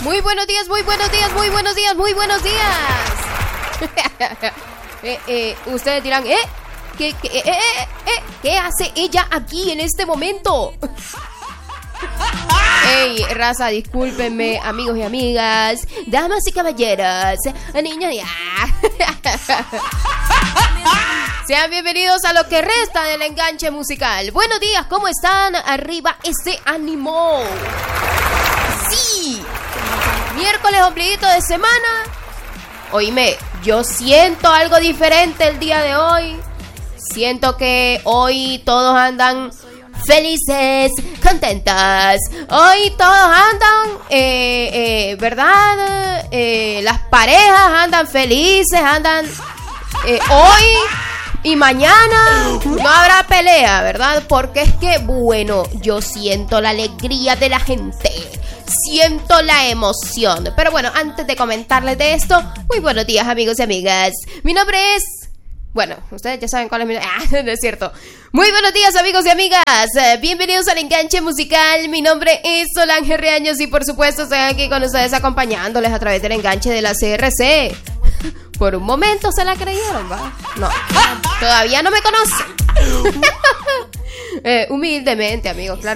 Muy buenos días, muy buenos días, muy buenos días, muy buenos días. Ustedes dirán, ¿qué hace ella aquí en este momento? Ey, raza, discúlpenme, amigos y amigas, damas y caballeros, niños y... Sean bienvenidos a lo que resta del enganche musical. Buenos días, ¿cómo están? Arriba ese ánimo. Sí, miércoles ombliguito de semana. Oíme, yo siento algo diferente el día de hoy. Siento que hoy todos andan felices, contentas. Hoy todos andan, ¿verdad? Las parejas andan felices, andan hoy y mañana no habrá pelea, ¿verdad? Porque es que, bueno, yo siento la alegría de la gente. Siento la emoción. Pero bueno, antes de comentarles de esto, muy buenos días, amigos y amigas. Mi nombre es... Bueno, ustedes ya saben cuál es mi... no es cierto. Muy buenos días, amigos y amigas. Bienvenidos al enganche musical. Mi nombre es Solange Reaños y por supuesto estoy aquí con ustedes acompañándoles a través del enganche de la CRC. Por un momento se la creyeron, ¿va? No, todavía no me conocen. Humildemente, amigos, claro.